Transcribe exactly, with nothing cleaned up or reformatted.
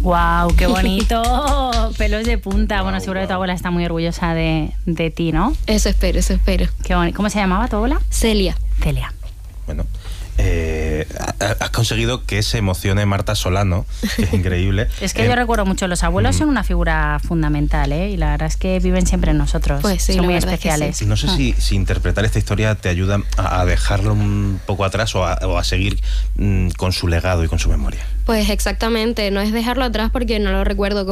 ¡Guau! ¡Qué bonito! Pelos de punta. Wow, bueno, seguro wow. que tu abuela está muy orgullosa de, de ti, ¿no? Eso espero, eso espero. Qué bonito. ¿Cómo se llamaba tu abuela? Celia. Celia. Bueno, eh, has conseguido que se emocione Marta Solano, que es increíble. Es que eh, yo recuerdo mucho, los abuelos mm. son una figura fundamental, ¿eh? Y la verdad es que viven siempre en nosotros. Pues sí, son muy especiales. Sí. Y no sé ah. si, si interpretar esta historia te ayuda a, a dejarlo un poco atrás o a, o a seguir mm, con su legado y con su memoria. Pues exactamente, no es dejarlo atrás porque no lo recuerdo como